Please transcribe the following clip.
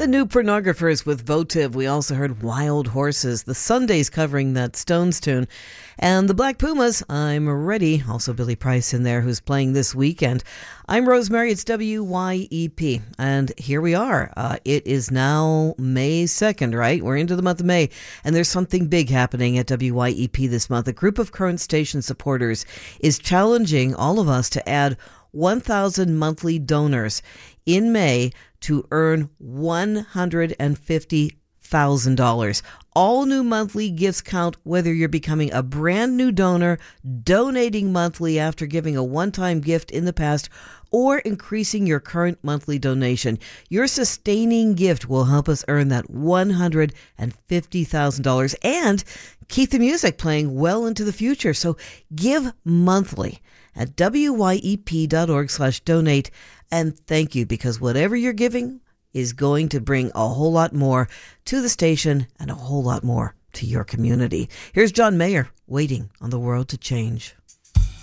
The New Pornographers with Votive. We also heard Wild Horses. The Sundays covering that Stones tune. And the Black Pumas, I'm Ready. Also Billy Price in there, who's playing this weekend. I'm Rosemary. It's WYEP. And here we are. It is now May 2nd, right? We're into the month of May. And there's something big happening at WYEP this month. A group of current station supporters is challenging all of us to add 1,000 monthly donors in May to earn $150,000. All new monthly gifts count, whether you're becoming a brand new donor, donating monthly after giving a one-time gift in the past, or increasing your current monthly donation. Your sustaining gift will help us earn that $150,000 and keep the music playing well into the future. So give monthly at wyep.org/donate. And thank you, because whatever you're giving is going to bring a whole lot more to the station and a whole lot more to your community. Here's John Mayer, Waiting on the World to Change.